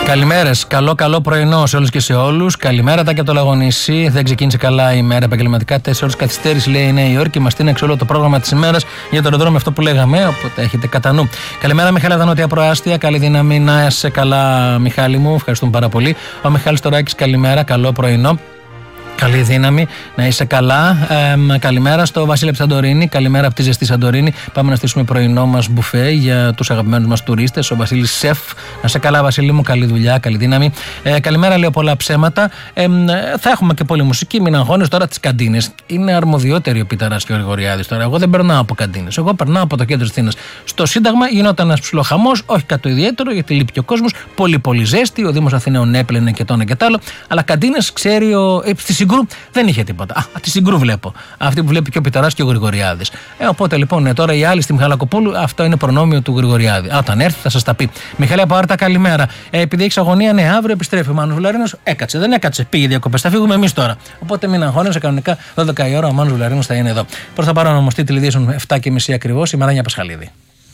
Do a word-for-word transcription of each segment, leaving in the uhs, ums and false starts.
Καλημέρες, καλό καλό πρωινό σε όλους και σε όλους. Καλημέρα τα και το Λαγονήσι. Δεν ξεκίνησε καλά η ημέρα επαγγελματικά. Τέσσερις ώρες καθυστέρηση λέει η Νέα Υόρκη. Μας στείναξε όλο το πρόγραμμα της ημέρας για το αεροδρόμιο, αυτό που λέγαμε. Οπότε έχετε κατά νου. Καλημέρα, Μιχάλη, τα νότια προάστια. Καλή δύναμη να είσαι καλά, Μιχάλη μου. Ευχαριστούμε πάρα πολύ. Ο Μιχάλης Τωράκης, καλημέρα, καλό πρωινό. Καλή δύναμη, να είσαι καλά. Ε, καλημέρα στο Βασίλη Σαντορίνη. Καλημέρα από τη ζεστή Σαντορίνη. Πάμε να στήσουμε πρωινό μας μπουφέ για τους αγαπημένους μας τουρίστες. Ο Βασίλης Σεφ. Να είσαι καλά, Βασίλη μου. Καλή δουλειά, καλή δύναμη. Ε, καλημέρα, λέω πολλά ψέματα. Ε, θα έχουμε και πολλή μουσική. Μην αγχώνεις τώρα τις καντίνες. Είναι αρμοδιότεροι ο Πιταράς και ο Γρηγοριάδης τώρα. Εγώ δεν περνάω από καντίνες. Εγώ περνάω από το κέντρο της Αθήνας. Στο Σύνταγμα γινόταν ένας ψιλοχαμός. Όχι κάτι το ιδιαίτερο, γιατί λείπει και ο κόσμος. Πολύ πολύ ζέστη. Ο Δήμος Αθηναίων έπλαινε και το ένα και το άλλο. Αλλά καντίνες ξέρει ο. Ε, Συγκρού δεν είχε τίποτα. Α, τη Συγκρού βλέπω. Αυτή που βλέπει και ο Πιταράς και ο Γρηγοριάδης. Ε, οπότε λοιπόν ε, τώρα η άλλη στη Μιχαλακοπούλου, αυτό είναι προνόμιο του Γρηγοριάδη. Α, όταν έρθει θα σας τα πει. Μιχάλη από Άρτα, καλημέρα. Ε, επειδή έχει αγωνία, ναι, αύριο επιστρέφει ο Μάνος Βουλαρίνος. Έκατσε, δεν έκατσε. Πήγε διακοπές. Θα φύγουμε εμείς τώρα. Οπότε μην αγχώνεσαι, κανονικά δώδεκα η ώρα ο Μάνος Βουλαρίνος θα είναι εδώ. Προς τα παρόν όμως, τι τηλεδίωσαν επτά και μισή ακριβώς η Μαράνια Πασχαλίδη.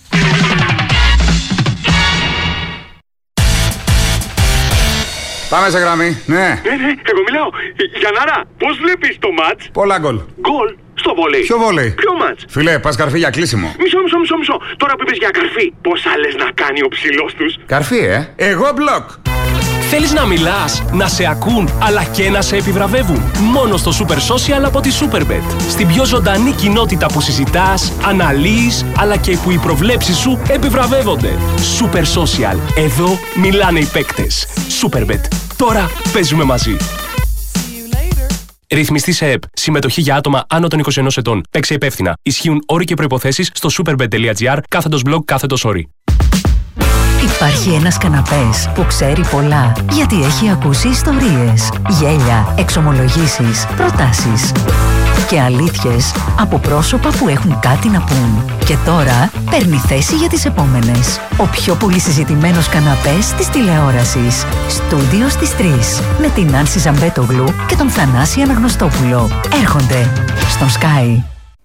Πάμε σε γραμμή, ναι. Ναι, ναι, εγώ μιλάω. Γιαννάρα, πώς βλέπεις το μάτς? Πολλά γκολ. Γκολ στο βόλεϊ. Ποιο βόλεϊ? Ποιο μάτς? Φιλέ, πας καρφί για κλείσιμο. Μισό, μισό, μισό, μισό. Τώρα που είπες για καρφί, πόσα λες να κάνει ο ψηλός τους? Καρφί, ε. Εγώ μπλοκ. Θέλεις να μιλάς, να σε ακούν, αλλά και να σε επιβραβεύουν? Μόνο στο Super Social από τη Superbet. Στην πιο ζωντανή κοινότητα που συζητάς, αναλύεις, αλλά και που οι προβλέψεις σου επιβραβεύονται. Super Social. Εδώ μιλάνε οι παίκτες. Superbet. Τώρα παίζουμε μαζί. Ρυθμιστή σε ΕΠ. Συμμετοχή για άτομα άνω των είκοσι ενός ετών. Παίξε υπεύθυνα. Ισχύουν όροι και προϋποθέσεις στο superbet.gr κάθετος blog κάθετος όρι. Υπάρχει ένας καναπές που ξέρει πολλά, γιατί έχει ακούσει ιστορίες, γέλια, εξομολογήσεις, προτάσεις και αλήθειες από πρόσωπα που έχουν κάτι να πούν. Και τώρα παίρνει θέση για τις επόμενες. Ο πιο πολύ συζητημένος καναπές της τηλεόρασης. Στούντιο στις τρεις. Με την Άνση Ζαμπέτογλου και τον Θανάση Αναγνωστόπουλο. Έρχονται στον Sky.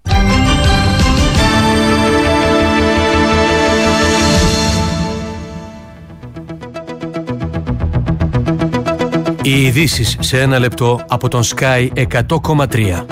Οι ειδήσεις σε ένα λεπτό από τον Sky εκατό κόμμα τρία.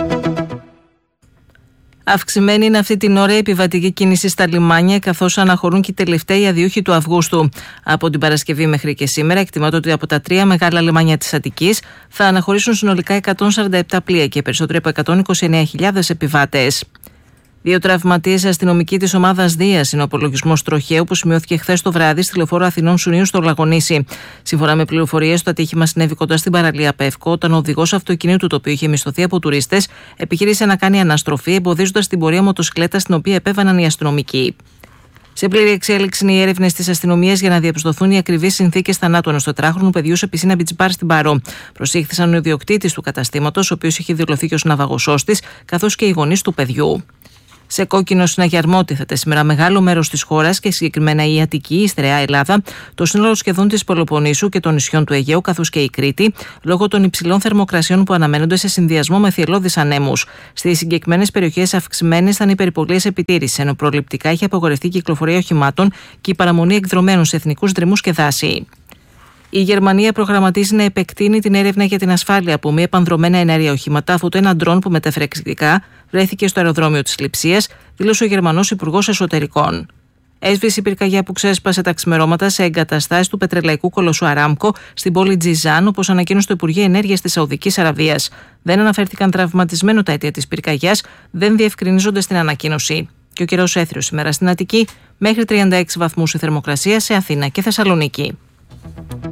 Αυξημένη είναι αυτή την ώρα η επιβατική κίνηση στα λιμάνια, καθώς αναχωρούν και οι τελευταίοι αδιούχοι του Αυγούστου. Από την Παρασκευή μέχρι και σήμερα, εκτιμάται ότι από τα τρία μεγάλα λιμάνια της Αττικής θα αναχωρήσουν συνολικά εκατόν σαράντα επτά πλοία και περισσότεροι από εκατόν είκοσι εννέα χιλιάδες επιβάτες. Δύο τραυματίες αστυνομικοί της ομάδας Δίας είναι ο απολογισμός τροχαίου που σημειώθηκε χθες το βράδυ στη λεωφόρο Αθηνών Σουνίου στο Λαγονήσι. Σύμφωνα με πληροφορίες, το ατύχημα συνέβη κοντά στην παραλία Πεύκο, όταν ο οδηγός αυτοκινήτου, το οποίο είχε μισθωθεί από τουρίστες, επιχείρησε να κάνει αναστροφή, εμποδίζοντας την πορεία μοτοσυκλέτας στην οποία επέβαιναν οι αστυνομικοί. Σε πλήρη εξέλιξη είναι οι έρευνες της αστυνομίας για να διαπιστωθούν οι ακριβείς συνθήκες θανάτου ενός τετράχρονου παιδιού σε πισίνα beach bar στην Πάρο. Προσήχθησαν ο ιδιοκτήτης του καταστήματος, ο οποίος είχε δηλωθεί και ως ναυαγοσός της, καθώς και οι γονείς του παιδιού. Σε κόκκινο συναγερμό τίθεται σήμερα μεγάλο μέρος της χώρας και συγκεκριμένα η Αττική, η Στερεά Ελλάδα, το σύνολο σχεδόν της Πελοποννήσου και των νησιών του Αιγαίου, καθώς και η Κρήτη, λόγω των υψηλών θερμοκρασιών που αναμένονται σε συνδυασμό με θυελλώδεις ανέμους. Στις συγκεκριμένες περιοχές αυξημένες θα είναι οι περιπολίες επιτήρησης, ενώ προληπτικά έχει απαγορευτεί η κυκλοφορία οχημάτων και η παραμονή εκδρομένων σε εθνικούς δρυμούς και δάση. Η Γερμανία προγραμματίζει να επεκτείνει την έρευνα για την ασφάλεια από μη επανδρομένα εναέρια οχήματα, αφού το ένα ντρόν που μετέφερε εκρηκτικά βρέθηκε στο αεροδρόμιο της Λειψίας, δήλωσε ο Γερμανός Υπουργός Εσωτερικών. Έσβησε η πυρκαγιά που ξέσπασε τα ξημερώματα σε εγκαταστάσεις του πετρελαϊκού κολοσσού Αράμκο στην πόλη Τζιζάν, όπως ανακοίνωσε το Υπουργείο Ενέργειας της Σαουδικής Αραβίας. Δεν αναφέρθηκαν τραυματισμένου τα αίτια της πυρκαγιάς, δεν διευκρινίζονται στην ανακοίνωση. Και ο καιρός έθριος σήμερα στην Αττική, μέχρι τριάντα έξι βαθμούς η θερμοκρασία σε Αθήνα και Θεσσαλονίκη.